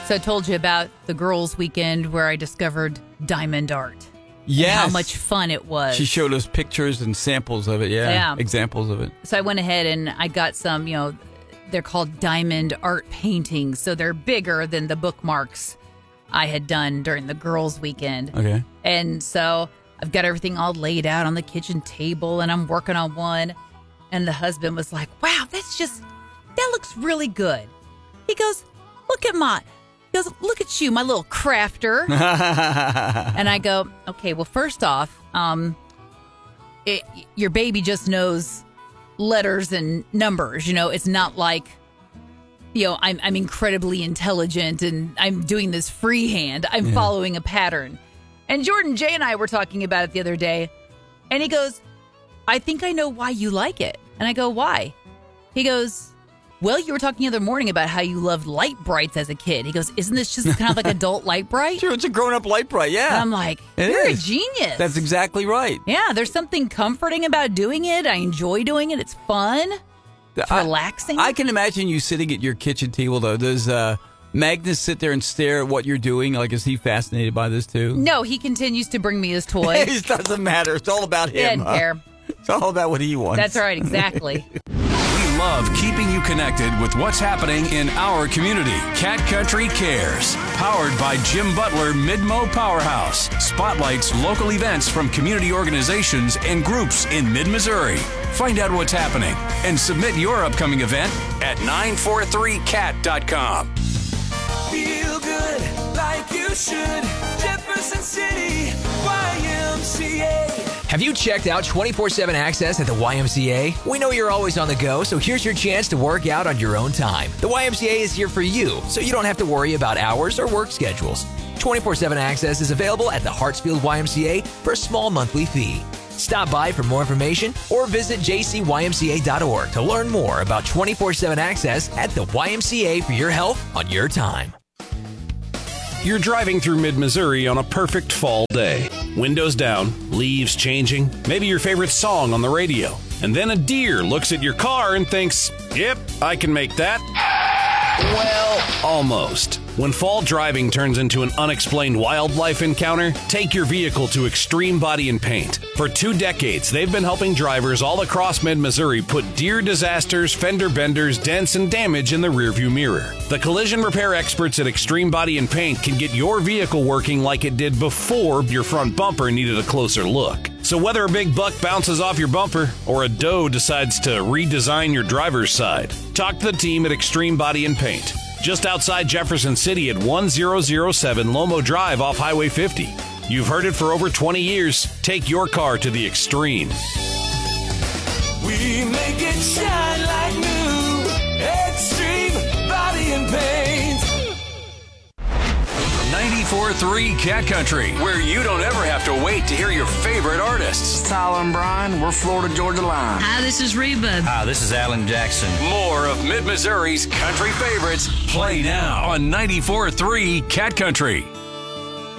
So I told you about the girls' weekend where I discovered diamond art. Yes. And how much fun it was. She showed us pictures and samples of it. Yeah. Examples of it. So I went ahead and I got some, they're called diamond art paintings. So they're bigger than the bookmarks I had done during the girls' weekend. Okay. And so I've got everything all laid out on the kitchen table and I'm working on one. And the husband was like, wow, that looks really good. He goes, look at you, my little crafter. And I go, okay, well, first off, your baby just knows letters and numbers. It's not like, I'm incredibly intelligent and I'm doing this freehand. I'm following a pattern. And Jordan Jay and I were talking about it the other day. And he goes, I think I know why you like it. And I go, why? He goes, well, you were talking the other morning about how you loved light brights as a kid. He goes, isn't this just kind of like adult light bright? Sure, it's a grown-up light bright, yeah. And I'm like, you're a genius. That's exactly right. Yeah, there's something comforting about doing it. I enjoy doing it. It's fun. It's relaxing. I can imagine you sitting at your kitchen table, though. Does Magnus sit there and stare at what you're doing? Like, is he fascinated by this, too? No, he continues to bring me his toys. It doesn't matter. It's all about him. He doesn't care. It's all about what he wants. That's right, exactly. We love keeping you connected with what's happening in our community. Cat Country Cares, powered by Jim Butler Midmo Powerhouse, spotlights local events from community organizations and groups in mid-Missouri. Find out what's happening and submit your upcoming event at 943cat.com. Feel good like you should. Jefferson City YMCA. Have you checked out 24/7 access at the YMCA? We know you're always on the go, so here's your chance to work out on your own time. The YMCA is here for you, so you don't have to worry about hours or work schedules. 24/7 access is available at the Hartsfield YMCA for a small monthly fee. Stop by for more information or visit jcymca.org to learn more about 24/7 access at the YMCA for your health on your time. You're driving through mid-Missouri on a perfect fall day. Windows down, leaves changing, maybe your favorite song on the radio. And then a deer looks at your car and thinks, yep, I can make that. Well, almost. When fall driving turns into an unexplained wildlife encounter, take your vehicle to Extreme Body and Paint. For 2 decades, they've been helping drivers all across mid-Missouri put deer disasters, fender benders, dents, and damage in the rearview mirror. The collision repair experts at Extreme Body and Paint can get your vehicle working like it did before your front bumper needed a closer look. So whether a big buck bounces off your bumper or a doe decides to redesign your driver's side, talk to the team at Extreme Body and Paint. Just outside Jefferson City at 1007 Lomo Drive off Highway 50. You've heard it for over 20 years. Take your car to the extreme. We make it shine like new. Extreme Body and Paint. 94.3 Cat Country, where you don't ever have to wait to hear your favorite artists. Tyler and Brian, we're Florida Georgia Line. Hi, this is Reba. Hi, this is Alan Jackson. More of mid-Missouri's country favorites play now on 94.3 Cat Country.